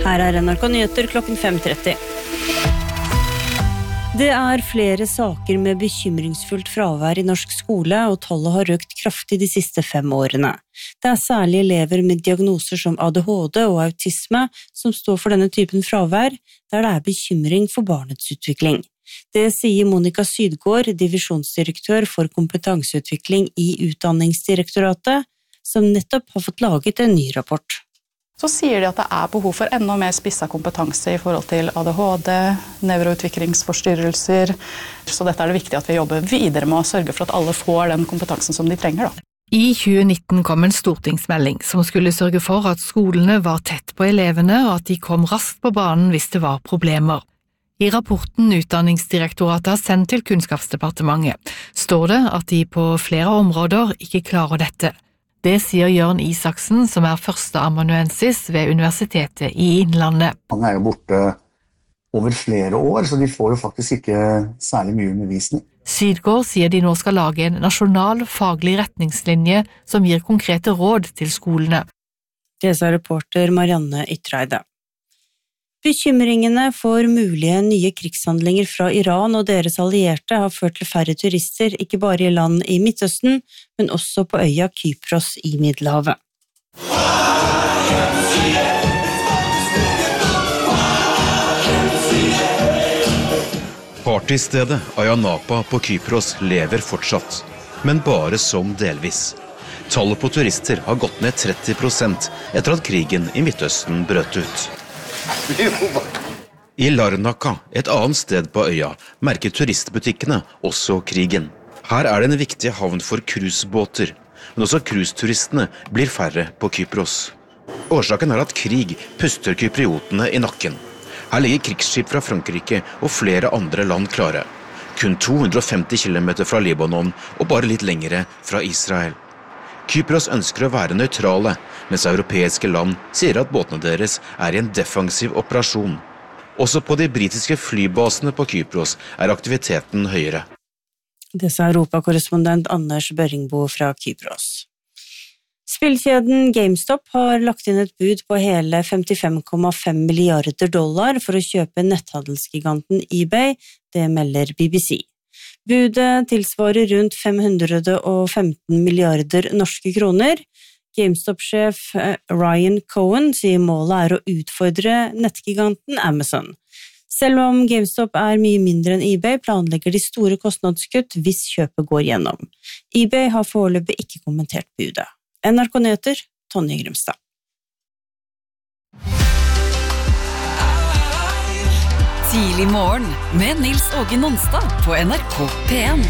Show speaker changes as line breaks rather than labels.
Her er NRK Nyheter klokken 5:30. Det er flere saker med bekymringsfullt fravær i norsk skole, og tallet har økt kraftig de siste 5 årene. Det er særlig elever med diagnoser som ADHD og autisme som står for denne typen fravær, der det er bekymring for barnets utvikling. Det sier Monica Sydgaard, divisjonsdirektør for kompetanseutvikling i Utdanningsdirektoratet, som nettopp har fått laget en ny rapport.
Så sier de at det er behov for enda mer spisset kompetanse i forhold til ADHD, nevroutviklingsforstyrrelser. Så dette er det viktig at vi jobber videre med å sørge for at alle får den kompetansen som de trenger.
I 2019 kom en stortingsmelding som skulle sørge for at skolene var tett på elevene og at de kom raskt på banen hvis det var problemer. I rapporten Utdanningsdirektoratet har sendt til Kunnskapsdepartementet står det at de på flere områder ikke klarer dette. Det sier Jørn Isaksen, som er førsteamanuensis ved Universitetet i Innlandet.
Han er jo borte over flere år, så de får jo faktisk ikke særlig mye undervisning.
Sydgaard sier de nå skal lage en nasjonal faglig retningslinje som gir konkrete råd til skolene.
Det sa reporter Marianne Ytreide. Bekymringene for mulige nye krigshandlinger fra Iran og deres allierte har ført til færre turister, ikke bare i land i Midtøsten, men også på øya Kypros i Middelhavet.
Partystedet Ayia Napa på Kypros lever fortsatt, men bare som delvis. Tallet på turister har gått ned 30% etter at krigen i Midtøsten brøt ut. I Larnaca, et annet sted på øya, merker turistbutikkene også krigen. Her er det en viktig havn for cruisebåter, men også cruiseturistene blir færre på Kypros. Årsaken er at krig puster kypriotene i nakken. Her ligger krigsskip fra Frankrike og flere andre land klare. Kun 250 kilometer fra Libanon og bare litt lengre fra Israel. Kypros ønsker å være nøytrale, mens europeiske land sier at båtene deres er i en defensiv operasjon. Også på de britiske flybasene på Kypros er aktiviteten høyere.
Det sa europakorrespondent Anders Børringbo fra Kypros. Spillkjeden GameStop har lagt inn et bud på hele $55,5 milliarder for å kjøpe netthandelsgiganten eBay, det melder BBC. Budet tilsvarer rundt 515 milliarder norske kroner. GameStop-sjef Ryan Cohen sier målet er å utfordre nettgiganten Amazon. Selv om GameStop er mye mindre enn eBay, planlegger de store kostnadskutt hvis kjøpet går gjennom. eBay har foreløpig ikke kommentert budet. NRK Nyheter, Tonje Grimstad.
Tidlig morgen med Nils Åge Nonstad på NRK P1.